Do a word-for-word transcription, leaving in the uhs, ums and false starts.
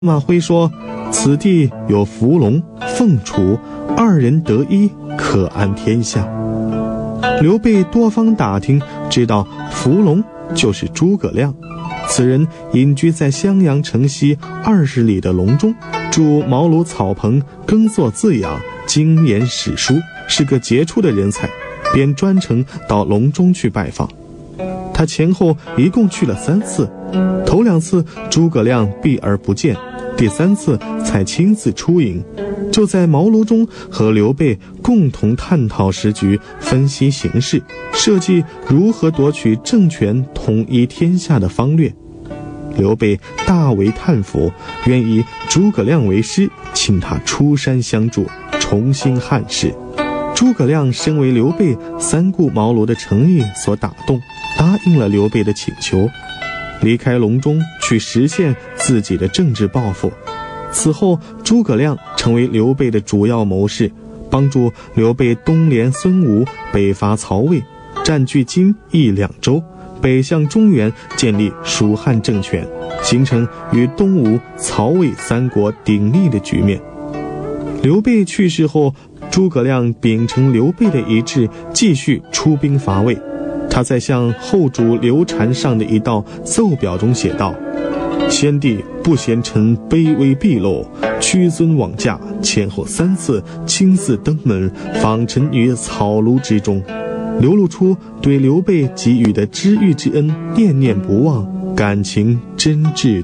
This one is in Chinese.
马徽说：“此地有伏龙、凤雏，二人得一，可安天下。”刘备多方打听，知道伏龙就是诸葛亮。此人隐居在襄阳城西二十里的隆中，住茅庐草棚，耕作自养，精研史书，是个杰出的人才，便专程到隆中去拜访。他前后一共去了三次，头两次诸葛亮避而不见，第三次才亲自出营，就在茅庐中和刘备共同探讨时局，分析形势，设计如何夺取政权，统一天下的方略。刘备大为叹服，愿以诸葛亮为师，请他出山相助，重兴汉室。诸葛亮身为刘备三顾茅庐的诚意所打动，答应了刘备的请求，离开隆中去实现自己的政治抱负。此后诸葛亮成为刘备的主要谋士，帮助刘备东连孙吴，北伐曹魏，占据今益两州，北向中原，建立蜀汉政权，形成与东吴、曹魏三国鼎立的局面。刘备去世后，诸葛亮秉承刘备的遗志，继续出兵伐魏。他在向后主刘禅上的一道奏表中写道：“先帝不嫌臣卑微鄙陋，屈尊罔驾，前后三次亲自登门访臣于草庐之中，流露出对刘备给予的知遇之恩念念不忘，感情真挚。”